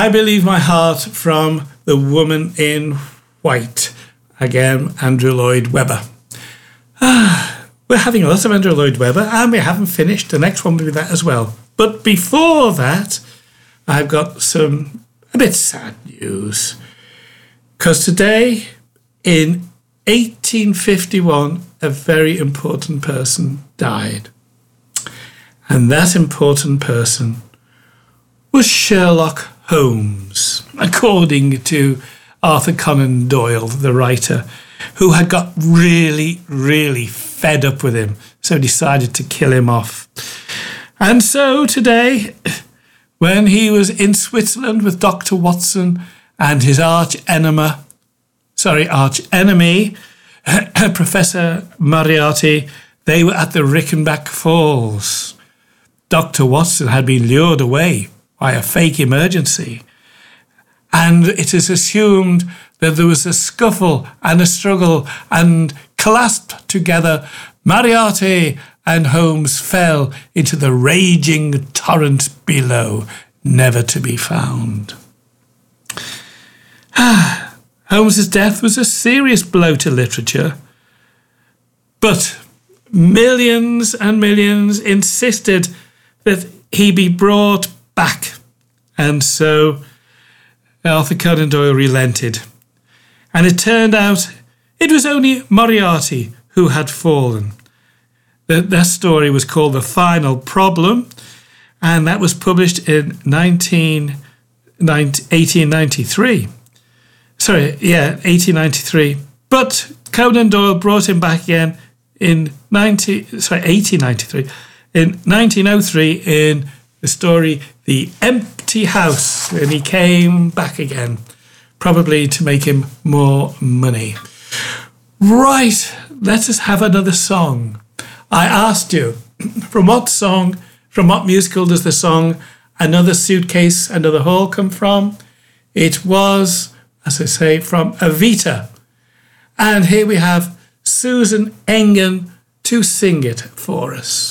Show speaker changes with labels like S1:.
S1: I Believe My Heart from The Woman in White. Again, Andrew Lloyd Webber. We're having lots of Andrew Lloyd Webber, and we haven't finished. The next one will be that as well. But before that, I've got a bit sad news. Because today, in 1851, a very important person died. And that important person was Sherlock Holmes, according to Arthur Conan Doyle, the writer, who had got really, really fed up with him, so decided to kill him off. And so today, when he was in Switzerland with Dr. Watson and his arch enemy, Professor Moriarty, they were at the Rickenback Falls. Dr. Watson had been lured away by a fake emergency, and it is assumed that there was a scuffle and a struggle, and clasped together, Moriarty and Holmes fell into the raging torrent below, never to be found. Holmes's death was a serious blow to literature, but millions and millions insisted that he be brought back, and so Arthur Conan Doyle relented. And it turned out it was only Moriarty who had fallen. That story was called The Final Problem, and that was published in 1893. 1893. But Conan Doyle brought him back again in 1893. In 1903, in the story The Empty House, and he came back again, probably to make him more money. Right, let us have another song. I asked you, from what musical does the song Another Suitcase, Another Hall come from? It was, as I say, from Evita. And here we have Susan Engen to sing it for us.